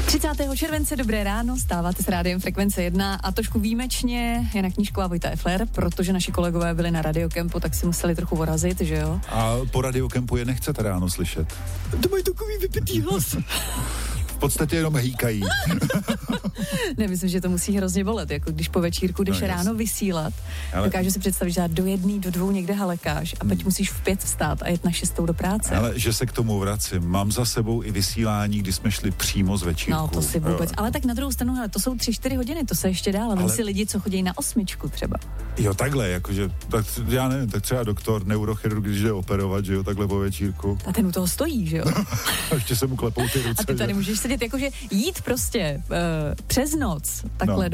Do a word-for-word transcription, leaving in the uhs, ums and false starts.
třicátého července, dobré ráno, stáváte s rádiem Frekvence jedna a trošku výjimečně Jana Knížková, Vojta Efler, protože naši kolegové byli na Radiokempu, tak si museli trochu vorazit, že jo? A po Radiokempu je nechcete ráno slyšet? To mají takový vypitý hlas. V podstatě jenom hýkají. Ne, myslím, že to musí hrozně bolet, jako když po večírku jdeš no, ráno vysílat. Ale... Dokážu si představit, že do jedný, do dvou někde halekáš a teď musíš v pět vstát a jet na šestou do práce. Ale že se k tomu vracím, mám za sebou i vysílání, kdy jsme šli přímo z večírku. No, to si vůbec. Jo. Ale tak na druhou stranu, hele, to jsou tři, čtyři hodiny, to se ještě dál. Ale si lidi, co chodí na osmičku třeba. Jo, takhle, jakože, tak já nevím, tak třeba doktor, neurochirurg, když jde operovat, že jo, takhle po večírku. A ten u toho stojí, že jo? A ještě se mu klepou ty ruce. A ty tady že? můžeš sedět, jakože jít prostě uh, přes noc, takhle. No.